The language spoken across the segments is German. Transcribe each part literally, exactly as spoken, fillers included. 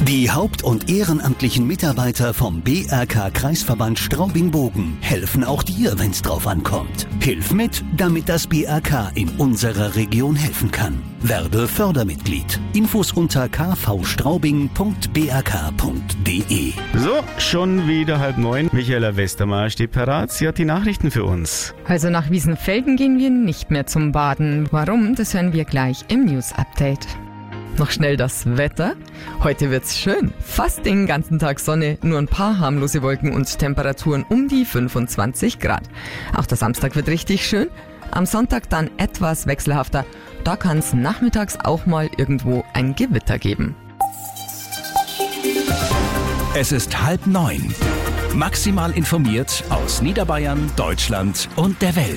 Die haupt- und ehrenamtlichen Mitarbeiter vom B R K-Kreisverband Straubing-Bogen helfen auch dir, wenn's drauf ankommt. Hilf mit, damit das B R K in unserer Region helfen kann. Werde Fördermitglied. Infos unter k v straubing punkt b r k punkt d e. So, schon wieder halb neun. Michaela Westermeier steht parat. Sie hat die Nachrichten für uns. Also nach Wiesenfelden gehen wir nicht mehr zum Baden. Warum? Das hören wir gleich im News-Update. Noch schnell das Wetter. Heute wird's schön. Fast den ganzen Tag Sonne, nur ein paar harmlose Wolken und Temperaturen um die fünfundzwanzig Grad. Auch der Samstag wird richtig schön. Am Sonntag dann etwas wechselhafter. Da kann's nachmittags auch mal irgendwo ein Gewitter geben. Es ist halb neun. Maximal informiert aus Niederbayern, Deutschland und der Welt.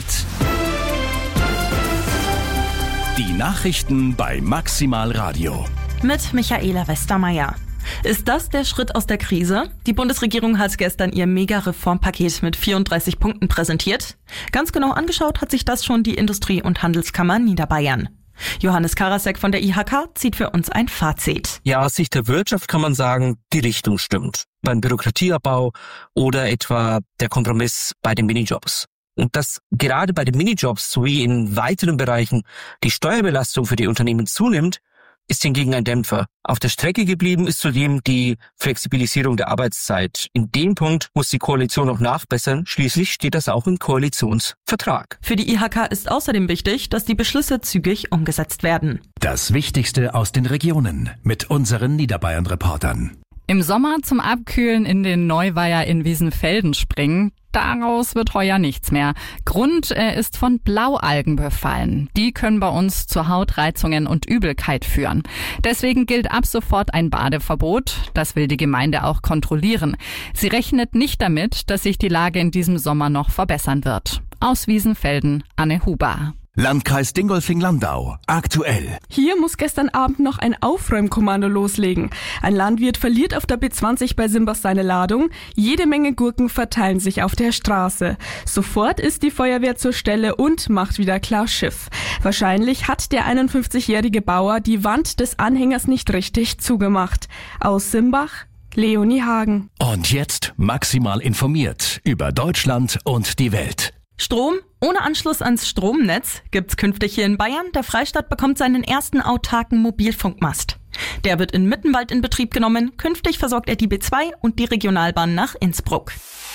Die Nachrichten bei Maximal Radio. Mit Michaela Westermeier. Ist das der Schritt aus der Krise? Die Bundesregierung hat gestern ihr Mega-Reformpaket mit vierunddreißig Punkten präsentiert. Ganz genau angeschaut hat sich das schon die Industrie- und Handelskammer Niederbayern. Johannes Karasek von der I H K zieht für uns ein Fazit. Ja, aus Sicht der Wirtschaft kann man sagen, die Richtung stimmt. Beim Bürokratieabbau oder etwa der Kompromiss bei den Minijobs. Und dass gerade bei den Minijobs sowie in weiteren Bereichen die Steuerbelastung für die Unternehmen zunimmt, ist hingegen ein Dämpfer. Auf der Strecke geblieben ist zudem die Flexibilisierung der Arbeitszeit. In dem Punkt muss die Koalition noch nachbessern. Schließlich steht das auch im Koalitionsvertrag. Für die I H K ist außerdem wichtig, dass die Beschlüsse zügig umgesetzt werden. Das Wichtigste aus den Regionen mit unseren Niederbayern-Reportern. Im Sommer zum Abkühlen in den Neuweiher in Wiesenfelden springen. Daraus wird heuer nichts mehr. Grund, er ist von Blaualgen befallen. Die können bei uns zu Hautreizungen und Übelkeit führen. Deswegen gilt ab sofort ein Badeverbot. Das will die Gemeinde auch kontrollieren. Sie rechnet nicht damit, dass sich die Lage in diesem Sommer noch verbessern wird. Aus Wiesenfelden, Anne Huber. Landkreis Dingolfing-Landau. Aktuell. Hier muss gestern Abend noch ein Aufräumkommando loslegen. Ein Landwirt verliert auf der B zwanzig bei Simbach seine Ladung. Jede Menge Gurken verteilen sich auf der Straße. Sofort ist die Feuerwehr zur Stelle und macht wieder klar Schiff. Wahrscheinlich hat der einundfünfzigjährige Bauer die Wand des Anhängers nicht richtig zugemacht. Aus Simbach, Leonie Hagen. Und jetzt maximal informiert über Deutschland und die Welt. Strom ohne Anschluss ans Stromnetz gibt's künftig hier in Bayern. Der Freistaat bekommt seinen ersten autarken Mobilfunkmast. Der wird in Mittenwald in Betrieb genommen. Künftig versorgt er die B zwei und die Regionalbahn nach Innsbruck.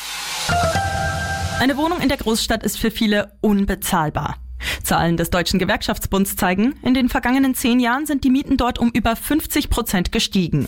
Eine Wohnung in der Großstadt ist für viele unbezahlbar. Zahlen des Deutschen Gewerkschaftsbunds zeigen, in den vergangenen zehn Jahren sind die Mieten dort um über fünfzig Prozent gestiegen.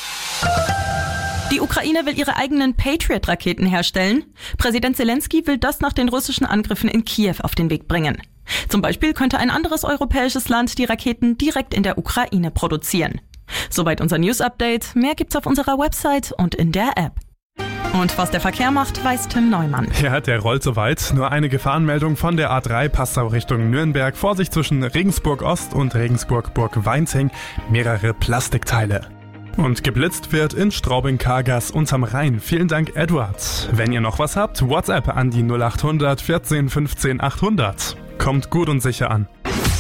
Die Ukraine will ihre eigenen Patriot-Raketen herstellen. Präsident Zelensky will das nach den russischen Angriffen in Kiew auf den Weg bringen. Zum Beispiel könnte ein anderes europäisches Land die Raketen direkt in der Ukraine produzieren. Soweit unser News-Update. Mehr gibt's auf unserer Website und in der App. Und was der Verkehr macht, weiß Tim Neumann. Ja, der rollt soweit. Nur eine Gefahrenmeldung von der A drei Passau Richtung Nürnberg. Vorsicht zwischen Regensburg Ost und Regensburg-Burg-Weinzing. Mehrere Plastikteile. Und geblitzt wird in Straubing-Kargas unterm Rhein. Vielen Dank, Edward. Wenn ihr noch was habt, WhatsApp an die null acht hundert vierzehn fünfzehn achthundert. Kommt gut und sicher an.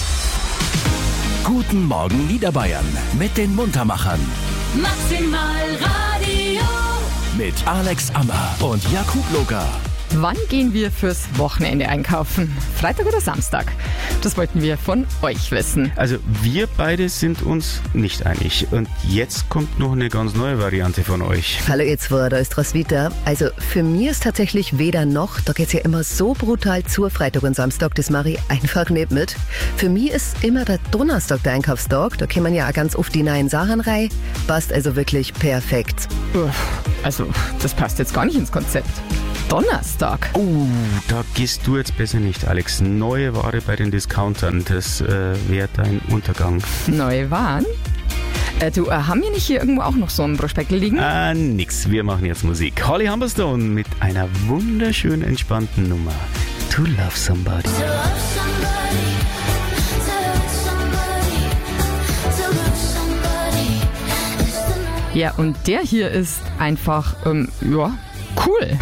Guten Morgen Niederbayern mit den Muntermachern. Maximal Radio. Mit Alex Ammer und Jakub Logar. Wann gehen wir fürs Wochenende einkaufen? Freitag oder Samstag? Das wollten wir von euch wissen. Also wir beide sind uns nicht einig. Und jetzt kommt noch eine ganz neue Variante von euch. Hallo ihr zwei, da ist Roswitha. Also für mich ist tatsächlich weder noch. Da geht's ja immer so brutal zu, Freitag und Samstag. Das mache ich einfach nicht mit. Für mich ist immer der Donnerstag der Einkaufstag. Da kommen ja auch ganz oft die neuen Sachen rein. Passt also wirklich perfekt. Also das passt jetzt gar nicht ins Konzept. Donnerstag. Oh, da gehst du jetzt besser nicht, Alex. Neue Ware bei den Discountern, das äh, wäre dein Untergang. Neue Waren? Äh, du, äh, haben wir nicht hier irgendwo auch noch so einen Prospektel liegen? Ah, nix. Wir machen jetzt Musik. Holly Humberstone mit einer wunderschön entspannten Nummer. To Love Somebody. To love somebody. To love somebody. To love somebody. Ja, und der hier ist einfach, ähm, ja, cool.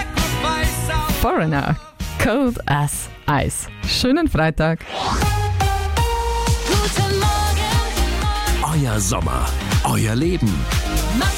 Foreigner, Cold as Ice. Schönen Freitag. Euer Sommer, euer Leben.